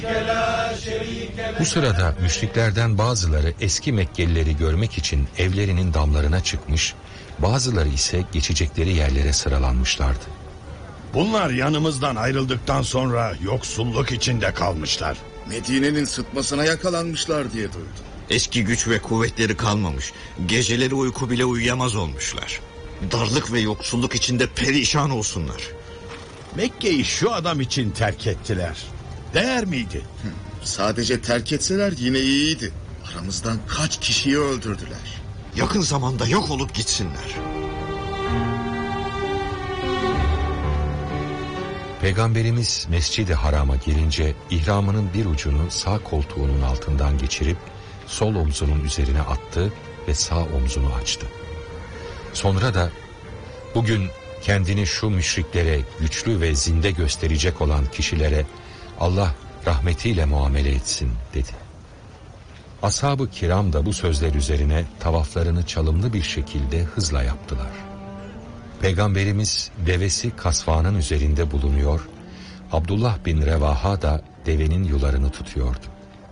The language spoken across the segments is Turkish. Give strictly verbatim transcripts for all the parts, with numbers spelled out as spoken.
Bu sırada müşriklerden bazıları eski Mekkelileri görmek için evlerinin damlarına çıkmış, bazıları ise geçecekleri yerlere sıralanmışlardı. Bunlar yanımızdan ayrıldıktan sonra yoksulluk içinde kalmışlar. Medine'nin sıtmasına yakalanmışlar diye duydum. Eski güç ve kuvvetleri kalmamış. Geceleri uyku bile uyuyamaz olmuşlar. Darlık ve yoksulluk içinde perişan olsunlar. Mekke'yi şu adam için terk ettiler. Değer miydi? Hı, sadece terk etseler yine iyiydi. Aramızdan kaç kişiyi öldürdüler. Yakın zamanda yok olup gitsinler. Peygamberimiz Mescid-i Haram'a girince ihramının bir ucunu sağ koltuğunun altından geçirip sol omzunun üzerine attı ve sağ omzunu açtı. Sonra da bugün kendini şu müşriklere güçlü ve zinde gösterecek olan kişilere Allah rahmetiyle muamele etsin dedi. Ashab-ı kiram da bu sözler üzerine tavaflarını çalımlı bir şekilde hızla yaptılar. Peygamberimiz devesi kasvanın üzerinde bulunuyor, Abdullah bin Revaha da devenin yularını tutuyordu.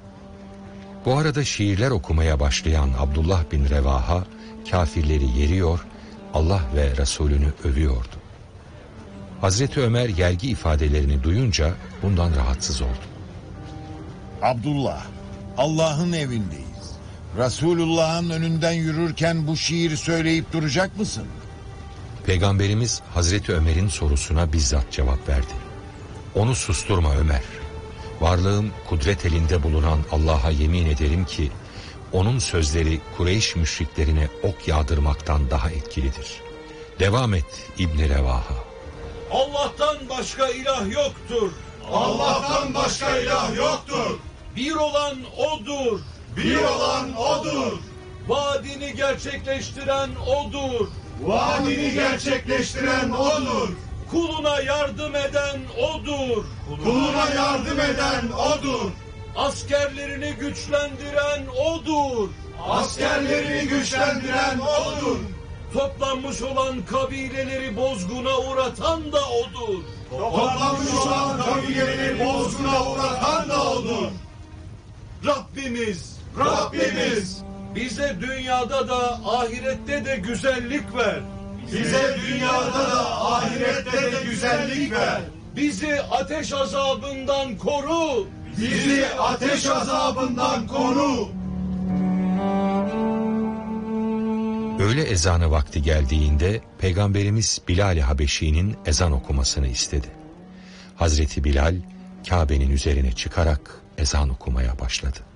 Bu arada şiirler okumaya başlayan Abdullah bin Revaha kafirleri yeriyor, Allah ve Resulünü övüyordu. Hazreti Ömer yergi ifadelerini duyunca bundan rahatsız oldu. Abdullah, Allah'ın evindeyiz. Resulullah'ın önünden yürürken bu şiiri söyleyip duracak mısın? Peygamberimiz Hazreti Ömer'in sorusuna bizzat cevap verdi. Onu susturma Ömer. Varlığım kudret elinde bulunan Allah'a yemin ederim ki onun sözleri Kureyş müşriklerine ok yağdırmaktan daha etkilidir. Devam et İbn-i Revaha. Allah'tan başka ilah yoktur. Allah'tan başka ilah yoktur. Bir olan O'dur. Bir olan O'dur. Vaadini gerçekleştiren O'dur. Vaadini gerçekleştiren O'dur. Kuluna yardım eden O'dur. Kuluna yardım eden O'dur. Askerlerini güçlendiren O'dur. Askerlerini güçlendiren O'dur. Toplanmış olan kabileleri bozguna uğratan da O'dur. Toplanmış olan kabileleri bozguna uğratan da O'dur. Rabbimiz, Rabbimiz bize dünyada da ahirette de güzellik ver. Bize dünyada da ahirette de güzellik ver. Bizi ateş azabından koru. Bizi ateş azabından koru. Öğle ezanı vakti geldiğinde Peygamberimiz Bilal-i Habeşi'nin ezan okumasını istedi. Hazreti Bilal Kabe'nin üzerine çıkarak ezan okumaya başladı.